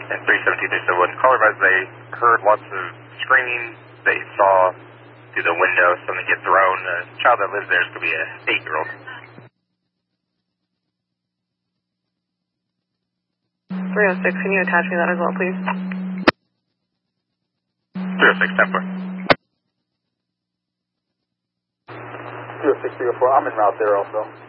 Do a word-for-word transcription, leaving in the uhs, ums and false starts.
And three seventeen, they said when caller advised they heard lots of screaming. They saw through the window something get thrown. A child that lives there is going to be an eight-year-old. three oh six, can you attach me that as well, please? three oh six, ten four. three oh six, three oh four, I'm en route there also.